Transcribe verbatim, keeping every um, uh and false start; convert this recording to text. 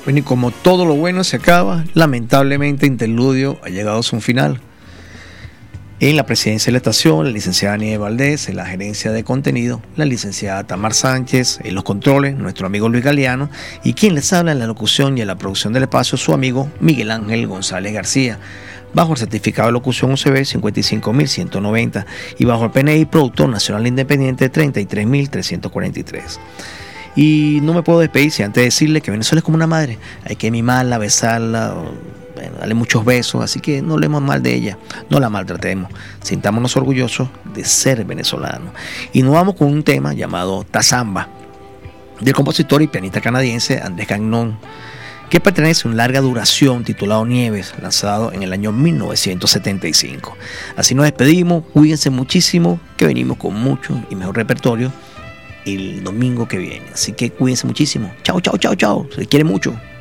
Bueno, y como todo lo bueno se acaba, lamentablemente Interludio ha llegado a su final. En la presidencia de la estación, la licenciada Nieves Valdés, en la gerencia de contenido, la licenciada Tamar Sánchez, en los controles, nuestro amigo Luis Galeano, y quien les habla en la locución y en la producción del espacio, su amigo Miguel Ángel González García, bajo el certificado de locución U C B cincuenta y cinco mil ciento noventa y bajo el P N I Productor Nacional Independiente treinta y tres mil trescientos cuarenta y tres. Y no me puedo despedir sin antes decirle que Venezuela es como una madre, hay que mimarla, besarla, bueno, darle muchos besos, así que no hablemos mal de ella, no la maltratemos, sintámonos orgullosos de ser venezolanos. Y nos vamos con un tema llamado Tazamba, del compositor y pianista canadiense Andrés Gagnon, que pertenece a una larga duración titulado Nieves, lanzado en el año mil novecientos setenta y cinco. Así nos despedimos, cuídense muchísimo, que venimos con mucho y mejor repertorio el domingo que viene. Así que cuídense muchísimo. Chao, chao, chao, chao. Se les quiere mucho.